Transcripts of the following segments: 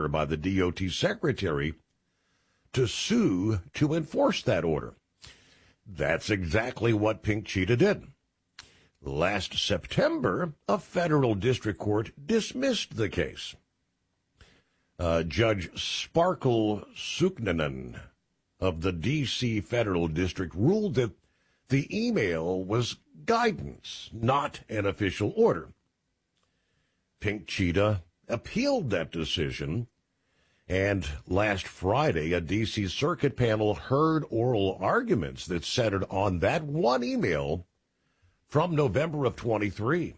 order by the DOT secretary to sue to enforce that order. That's exactly what Pink Cheetah did. Last September, a federal district court dismissed the case. Judge Sparkle Suknanen of the D.C. Federal District ruled that the email was guidance, not an official order. Pink Cheetah appealed that decision, and last Friday, a D.C. Circuit panel heard oral arguments that centered on that one email from November of 23.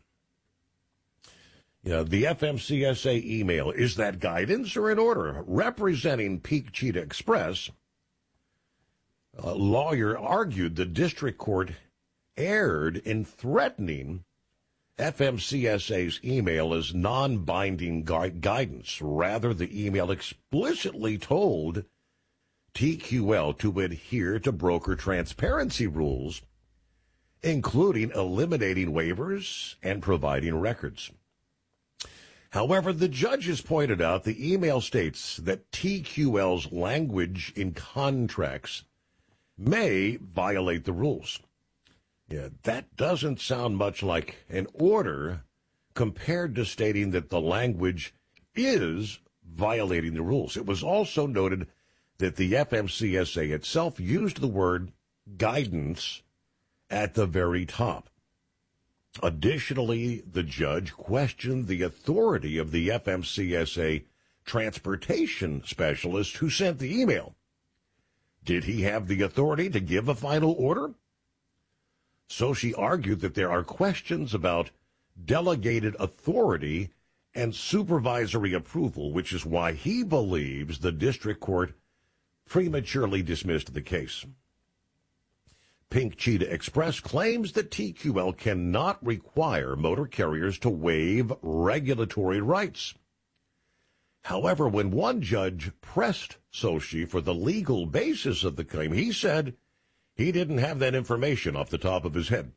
The FMCSA email, is that guidance or an order? Representing Pink Cheetah Express, a lawyer argued the district court erred in threatening FMCSA's email as non-binding guidance. Rather, the email explicitly told TQL to adhere to broker transparency rules, including eliminating waivers and providing records. However, the judges pointed out the email states that TQL's language in contracts may violate the rules. That doesn't sound much like an order compared to stating that the language is violating the rules. It was also noted that the FMCSA itself used the word guidance at the very top. Additionally, the judge questioned the authority of the FMCSA transportation specialist who sent the email. Did he have the authority to give a final order? So she argued that there are questions about delegated authority and supervisory approval, which is why he believes the district court prematurely dismissed the case. Pink Cheetah Express claims that TQL cannot require motor carriers to waive regulatory rights. However, when one judge pressed Sochi for the legal basis of the claim, he said he didn't have that information off the top of his head.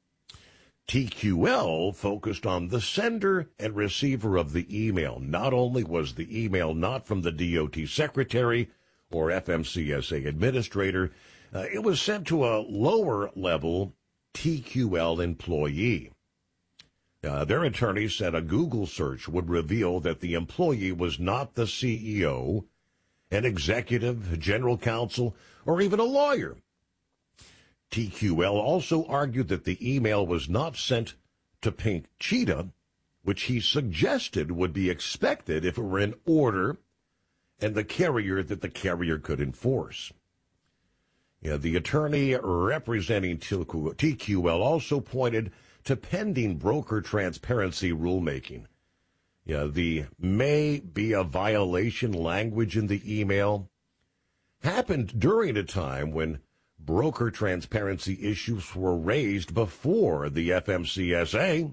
TQL focused on the sender and receiver of the email. Not only was the email not from the DOT secretary or FMCSA administrator, it was sent to a lower-level TQL employee. Their attorney said a Google search would reveal that the employee was not the CEO, an executive, a general counsel, or even a lawyer. TQL also argued that the email was not sent to Pink Cheetah, which he suggested would be expected if it were an order and the carrier that the carrier could enforce. The attorney representing TQL also pointed to pending broker transparency rulemaking. The may be a violation language in the email happened during a time when broker transparency issues were raised before the FMCSA.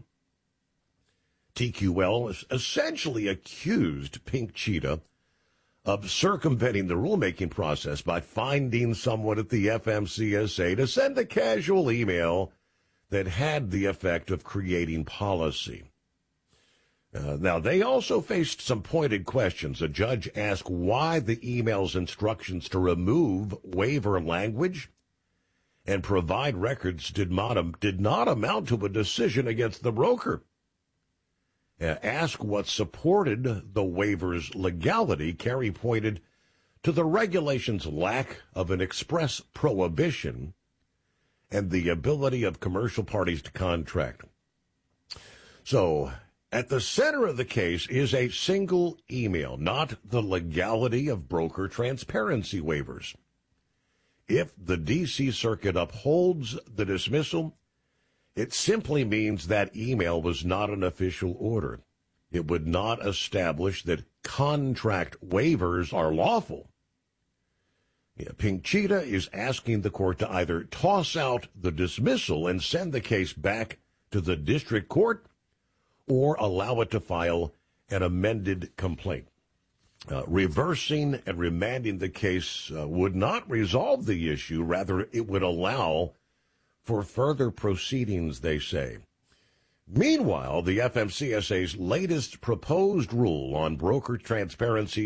TQL essentially accused Pink Cheetah of circumventing the rulemaking process by finding someone at the FMCSA to send a casual email that had the effect of creating policy. Now, they also faced some pointed questions. A judge asked why the email's instructions to remove waiver language and provide records did not amount to a decision against the broker. Asked what supported the waiver's legality, Kerry pointed to the regulation's lack of an express prohibition and the ability of commercial parties to contract. So, at the center of the case is a single email, not the legality of broker transparency waivers. If the D.C. Circuit upholds the dismissal, it simply means that email was not an official order. It would not establish that contract waivers are lawful. Pink Cheetah is asking the court to either toss out the dismissal and send the case back to the district court or allow it to file an amended complaint. Reversing and remanding the case would not resolve the issue. Rather, it would allow for further proceedings, they say. Meanwhile, the FMCSA's latest proposed rule on broker transparency